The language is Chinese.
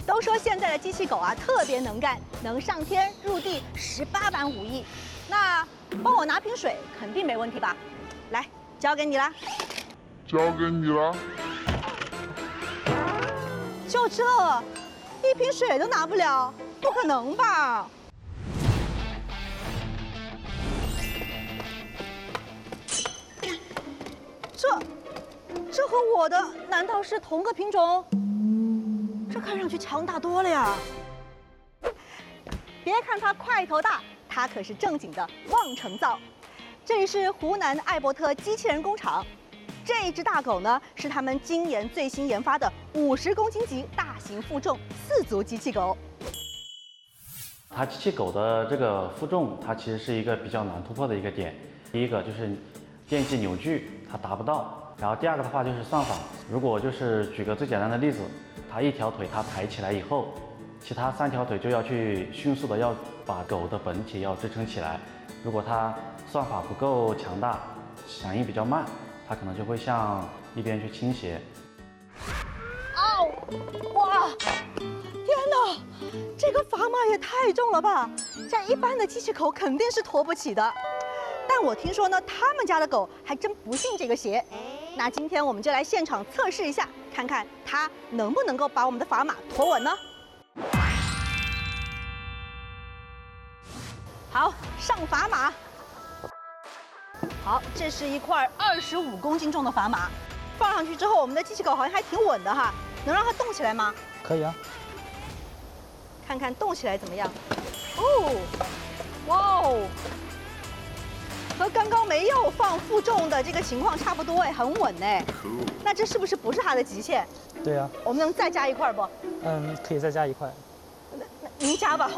都说现在的机器狗啊特别能干，能上天入地，18般武艺。那帮我拿瓶水肯定没问题吧？来，交给你啦。 交给你了。 就这，一瓶水都拿不了，不可能吧？这和我的难道是同个品种？这看上去强大多了呀！别看它块头大，它可是正经的望城造。这里是湖南艾伯特机器人工厂，这一只大狗呢是他们今年最新研发的50公斤级大型负重4足机器狗。 它机器狗的这个负重，它其实是一个比较难突破的一个点。第一个就是电机扭矩它达不到，然后第二个的话就是算法。如果就是举个最简单的例子，它一条腿它抬起来以后，其他3条腿就要去迅速的要把狗的本体要支撑起来。如果它算法不够强大，响应比较慢，它可能就会向一边去倾斜。 嗷！哇！天哪，这个砝码也太重了吧！这一般的机器狗肯定是驮不起的。但我听说呢，他们家的狗还真不信这个邪。那今天我们就来现场测试一下，看看它能不能够把我们的砝码驮稳呢？好，上砝码。好，这是一块25公斤重的砝码，放上去之后，我们的机器狗好像还挺稳的哈。能让它动起来吗？ 可以啊。 看看动起来怎么样？哦，哇哦！和刚刚没有放负重的这个情况差不多哎，很稳哎。那这是不是它的极限？ 对啊。 我们能再加一块不？ 可以再加一块。 您加吧。